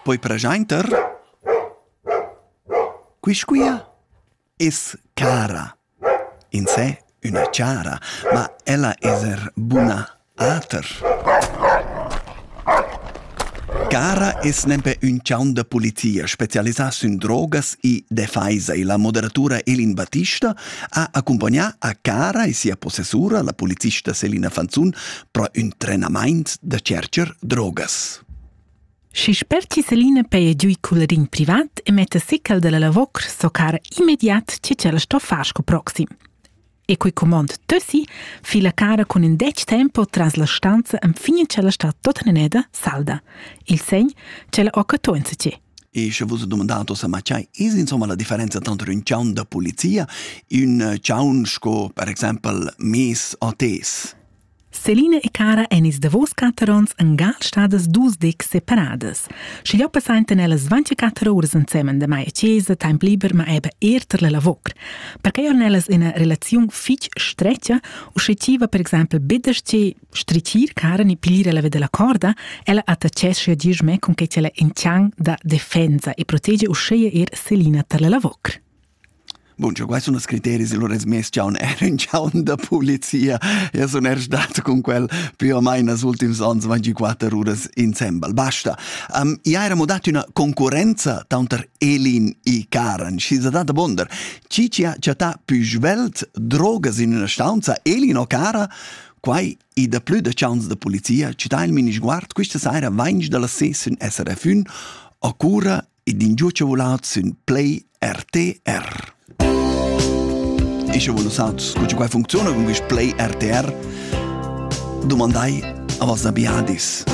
poi presenter quisquia es Cara. In sé una Chiara, ma ella eser buna ater. Cara es nempe un ciaun da polizia specialisat in drogas e defaisa e la moderatura Elin Battista ha accompagnat a Cara e sia possessura, la polizista Selina Fanzun, pro un trenament da cercer drogas. Si sperti Selina peia giui cularin privat e mette seccal della lavocr so Cara immediat che c'è la stoffasco proxim. E quei comand tössi fila Cara con un dec tempo tras la stanza am fin c'è la sta tutta neneda salda. Il segn c'è la occatonza c'è. E se vos domandato se ma c'è insomma la differenza tra un ciaun da polizia e un ciaun sco per esempio mes o tes. Selina e Cara enis da vos caterons en gal stadas dus dec separadas. Si gli oppasainten ellas 24 ore insieme da mai a chiesa, temp liber, ma eba erter la lavocr. Perché io nellas in una relazione fitch streccia, uscitiva per esempio bedesce stricir Cara ni pilire la vede la corda, ella attacesce a dirme con che ce la inciang da defensa e protegge usceia Selina ter la lavocr. Buongiorno, quali sono i criteri se loro smesso ciaun era un ciaun da polizia e sono stato con quel più o meno nelle ultime 24 ore insieme. Basta. Abbiamo dato una concorrenza tra Elin e Karen. Si è data bonder. Ci ha più svelt drogas in una stanza, Elin o Cara, quai i da più da ciauns da polizia, ci dà il mini sguardo, questa sera vainge dalla sessa in SRF1, a cura e d'ingiuccia volato su Play RTR. E se voi non sapete come funziona con questo Play RTR, domandai a vostra biadis.